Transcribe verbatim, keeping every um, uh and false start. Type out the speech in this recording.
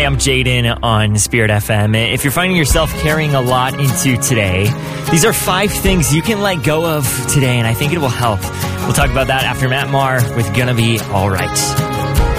Hey, I'm Jaden on Spirit F M. If you're finding yourself carrying a lot into today, these are five things you can let go of today, and I think it will help. We'll talk about that after Matt Maher with Gonna Be Alright.